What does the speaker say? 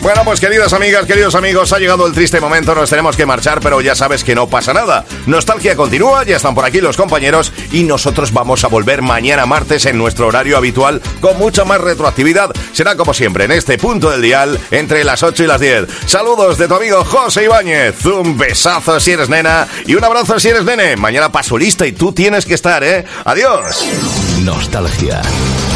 Bueno, pues queridas amigas, queridos amigos, ha llegado el triste momento, nos tenemos que marchar, pero ya sabes que no pasa nada. Nostalgia continúa, ya están por aquí los compañeros y nosotros vamos a volver mañana martes en nuestro horario habitual con mucha más retroactividad. Será como siempre en este punto del dial entre las 8 y las 10. Saludos de tu amigo José Ibáñez, un besazo si eres nena y un abrazo si eres nene. Mañana paso lista y tú tienes que estar, ¿eh? Adiós. Nostalgia.